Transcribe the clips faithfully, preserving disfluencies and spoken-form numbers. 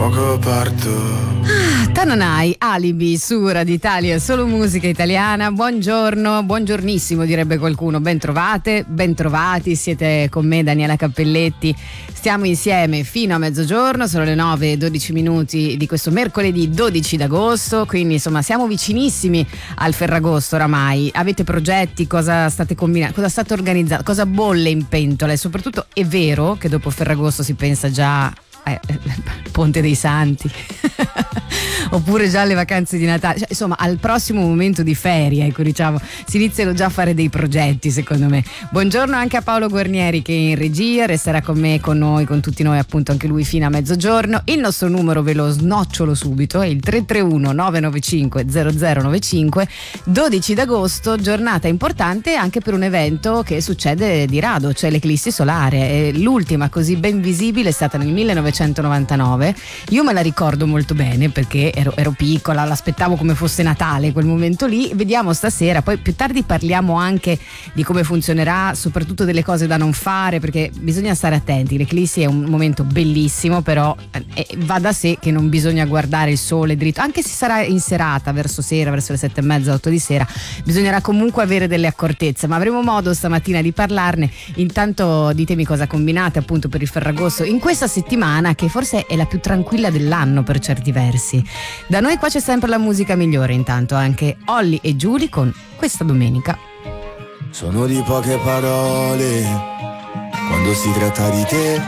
poco parto. Ah, Tananai, Alibi su Radio Italia, solo musica italiana. Buongiorno, buongiornissimo direbbe qualcuno. Ben trovate, ben trovati. Siete con me Daniela Cappelletti. Stiamo insieme fino a mezzogiorno, sono le nove e dodici minuti di questo mercoledì dodici d'agosto, quindi insomma siamo vicinissimi al Ferragosto oramai. Avete progetti? Cosa state combinando? Cosa state organizzando? Cosa bolle in pentola? E soprattutto è vero che dopo Ferragosto si pensa già Eh, Ponte dei Santi oppure già alle vacanze di Natale, cioè, insomma al prossimo momento di ferie, ecco, diciamo, si iniziano già a fare dei progetti secondo me. Buongiorno anche a Paolo Guarnieri che è in regia, resterà con me, con noi, con tutti noi appunto anche lui fino a mezzogiorno. Il nostro numero ve lo snocciolo subito, è il tre tre uno nove nove cinque zero zero nove cinque. Dodici d'agosto, giornata importante anche per un evento che succede di rado, cioè l'eclissi solare. L'ultima così ben visibile è stata nel millenovecentonovantanove. Io me la ricordo molto bene perché ero, ero piccola, l'aspettavo come fosse Natale quel momento lì. Vediamo stasera, poi più tardi parliamo anche di come funzionerà, soprattutto delle cose da non fare, perché bisogna stare attenti. L'eclissi è un momento bellissimo, però eh, va da sé che non bisogna guardare il sole dritto, anche se sarà in serata, verso sera, verso le sette e mezza, otto di sera, bisognerà comunque avere delle accortezze, ma avremo modo stamattina di parlarne. Intanto ditemi cosa combinate appunto per il Ferragosto in questa settimana, che forse è la più tranquilla dell'anno per certi versi. Da noi qua c'è sempre la musica migliore, intanto anche Olly e Giulia con Questa domenica. Sono di poche parole quando si tratta di te,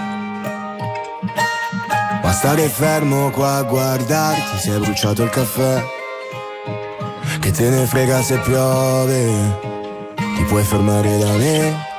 ma stare fermo qua a guardarti, si è bruciato il caffè. Che te ne frega se piove, ti puoi fermare da me.